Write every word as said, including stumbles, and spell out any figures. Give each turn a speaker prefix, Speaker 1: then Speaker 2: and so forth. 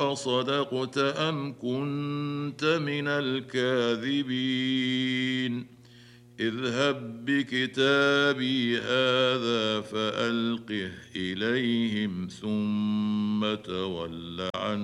Speaker 1: اصدقت ام كنت من الكاذبين اذهب بكتابي هذا فالقه اليهم ثم تول عنهم